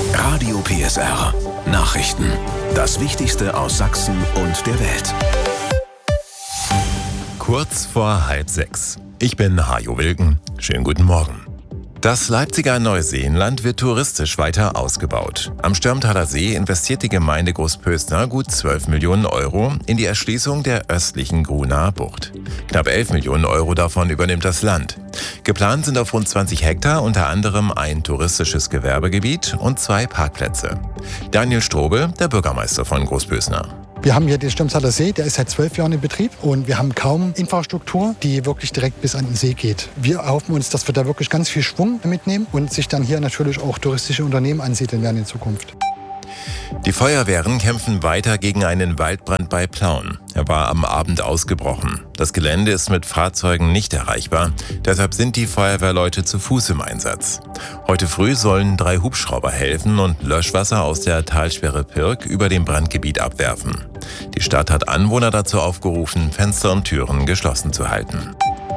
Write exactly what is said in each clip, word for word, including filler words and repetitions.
Radio P S R. Nachrichten. Das Wichtigste aus Sachsen und der Welt. Kurz vor halb sechs. Ich bin Hajo Wilken. Schönen guten Morgen. Das Leipziger Neuseenland wird touristisch weiter ausgebaut. Am Stürmtaler See investiert die Gemeinde Großpösner gut zwölf Millionen Euro in die Erschließung der östlichen Grunaer Bucht. Knapp elf Millionen Euro davon übernimmt das Land. Geplant sind auf rund zwanzig Hektar unter anderem ein touristisches Gewerbegebiet und zwei Parkplätze. Daniel Strobel, der Bürgermeister von Großpösner. Wir haben hier den Stürmtaler See, der ist seit zwölf Jahren in Betrieb und wir haben kaum Infrastruktur, die wirklich direkt bis an den See geht. Wir erhoffen uns, dass wir da wirklich ganz viel Schwung mitnehmen und sich dann hier natürlich auch touristische Unternehmen ansiedeln werden in Zukunft. Die Feuerwehren kämpfen weiter gegen einen Waldbrand bei Plauen. Er war am Abend ausgebrochen. Das Gelände ist mit Fahrzeugen nicht erreichbar. Deshalb sind die Feuerwehrleute zu Fuß im Einsatz. Heute früh sollen drei Hubschrauber helfen und Löschwasser aus der Talsperre Pirk über dem Brandgebiet abwerfen. Die Stadt hat Anwohner dazu aufgerufen, Fenster und Türen geschlossen zu halten.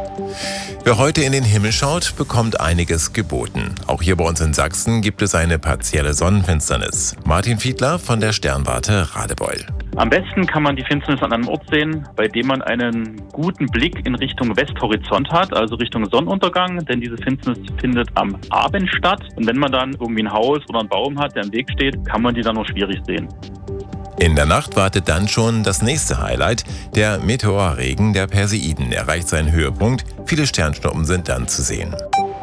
Wer heute in den Himmel schaut, bekommt einiges geboten. Auch hier bei uns in Sachsen gibt es eine partielle Sonnenfinsternis. Martin Fiedler von der Sternwarte Radebeul. Am besten kann man die Finsternis an einem Ort sehen, bei dem man einen guten Blick in Richtung Westhorizont hat, also Richtung Sonnenuntergang, denn diese Finsternis findet am Abend statt. Und wenn man dann irgendwie ein Haus oder einen Baum hat, der im Weg steht, kann man die dann nur schwierig sehen. In der Nacht wartet dann schon das nächste Highlight. Der Meteorregen der Perseiden erreicht seinen Höhepunkt. Viele Sternschnuppen sind dann zu sehen.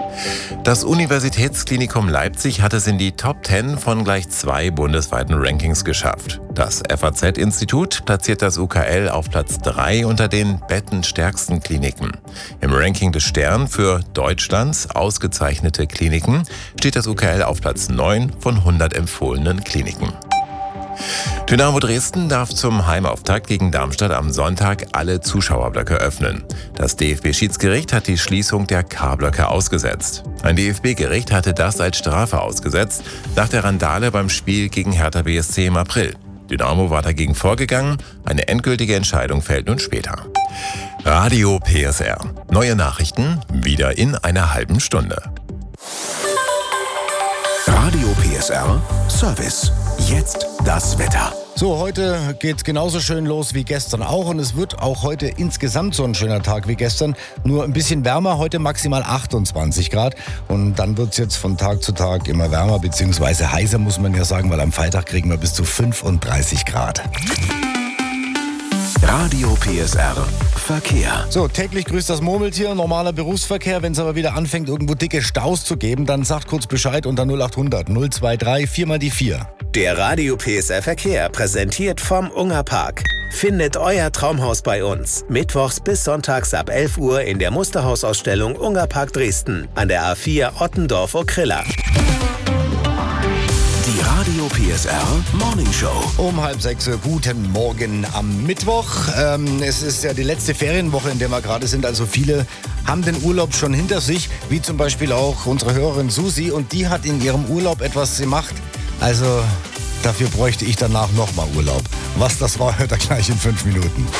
Das Universitätsklinikum Leipzig hat es in die Top zehn von gleich zwei bundesweiten Rankings geschafft. Das F A Z-Institut platziert das U K L auf Platz drei unter den bettenstärksten Kliniken. Im Ranking des Stern für Deutschlands ausgezeichnete Kliniken steht das U K L auf Platz neun von hundert empfohlenen Kliniken. Dynamo Dresden darf zum Heimauftakt gegen Darmstadt am Sonntag alle Zuschauerblöcke öffnen. Das D F B-Schiedsgericht hat die Schließung der K-Blöcke ausgesetzt. Ein D F B-Gericht hatte das als Strafe ausgesetzt, nach der Randale beim Spiel gegen Hertha B S C im April. Dynamo war dagegen vorgegangen, eine endgültige Entscheidung fällt nun später. Radio P S R. Neue Nachrichten wieder in einer halben Stunde. Radio P S R Service. Jetzt das Wetter. So, heute geht's genauso schön los wie gestern auch und es wird auch heute insgesamt so ein schöner Tag wie gestern, nur ein bisschen wärmer, heute maximal achtundzwanzig Grad und dann wird's jetzt von Tag zu Tag immer wärmer, beziehungsweise heißer muss man ja sagen, weil am Freitag kriegen wir bis zu fünfunddreißig Grad. Radio P S R Verkehr. So, täglich grüßt das Murmeltier, normaler Berufsverkehr. Wenn es aber wieder anfängt, irgendwo dicke Staus zu geben, dann sagt kurz Bescheid unter null acht hundert null zwei drei vier mal die vier. Der Radio P S R Verkehr präsentiert vom Ungerpark. Findet euer Traumhaus bei uns. Mittwochs bis sonntags ab elf Uhr in der Musterhausausstellung Ungerpark Dresden an der A vier Ottendorf-Okrilla. Die Radio P S R Morning Show. Um halb sechs Uhr, guten Morgen am Mittwoch. Ähm, es ist ja die letzte Ferienwoche, in der wir gerade sind. Also viele haben den Urlaub schon hinter sich, wie zum Beispiel auch unsere Hörerin Susi. Und die hat in ihrem Urlaub etwas gemacht. Also dafür bräuchte ich danach nochmal Urlaub. Was das war, hört ihr gleich in fünf Minuten.